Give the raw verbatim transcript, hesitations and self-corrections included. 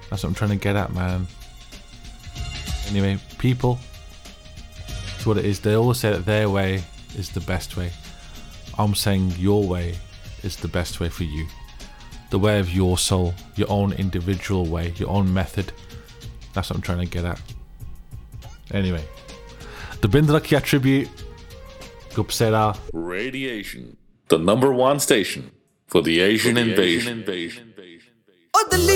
That's what I'm trying to get at, man. Anyway, people, it's what it is. They always say that their way is the best way. I'm saying your way is the best way for you. The way of your soul, your own individual way, your own method. That's what I'm trying to get at. Anyway, the Bindrakia tribute. Gupsera. Radiation, the number one station for the Asian, for the invasion. Asian invasion. Oh, Delhi